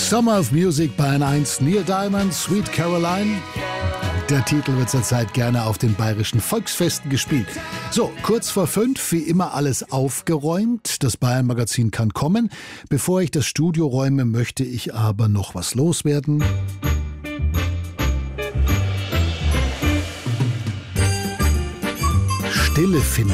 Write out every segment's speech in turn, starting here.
Summer of Music, Bayern 1, Neil Diamond, Sweet Caroline. Der Titel wird zurzeit gerne auf den bayerischen Volksfesten gespielt. So, kurz vor 5, wie immer alles aufgeräumt. Das Bayern-Magazin kann kommen. Bevor ich das Studio räume, möchte ich aber noch was loswerden. Stille finden.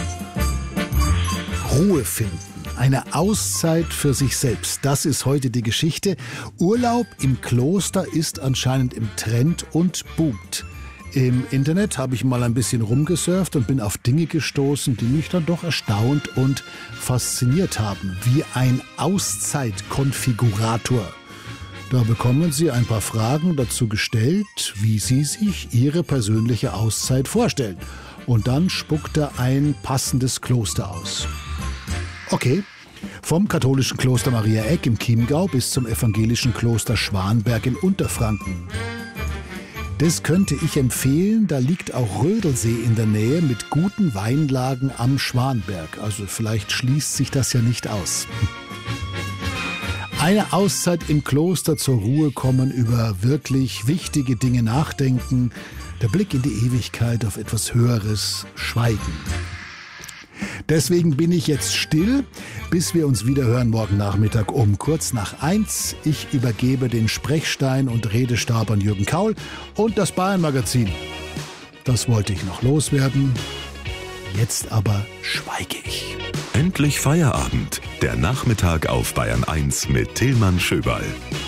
Ruhe finden. Eine Auszeit für sich selbst. Das ist heute die Geschichte. Urlaub im Kloster ist anscheinend im Trend und boomt. Im Internet habe ich mal ein bisschen rumgesurft und bin auf Dinge gestoßen, die mich dann doch erstaunt und fasziniert haben. Wie ein Auszeitkonfigurator. Da bekommen Sie ein paar Fragen dazu gestellt, wie Sie sich Ihre persönliche Auszeit vorstellen. Und dann spuckt er ein passendes Kloster aus. Okay, vom katholischen Kloster Maria Eck im Chiemgau bis zum evangelischen Kloster Schwanberg in Unterfranken. Das könnte ich empfehlen, da liegt auch Rödelsee in der Nähe mit guten Weinlagen am Schwanberg. Also vielleicht schließt sich das ja nicht aus. Eine Auszeit im Kloster, zur Ruhe kommen, über wirklich wichtige Dinge nachdenken, der Blick in die Ewigkeit, auf etwas Höheres, Schweigen. Deswegen bin ich jetzt still, bis wir uns wieder hören morgen Nachmittag um kurz nach 1. Ich übergebe den Sprechstein und Redestab an Jürgen Kaul und das Bayern-Magazin. Das wollte ich noch loswerden. Jetzt aber schweige ich. Endlich Feierabend. Der Nachmittag auf Bayern 1 mit Tilman Schöberl.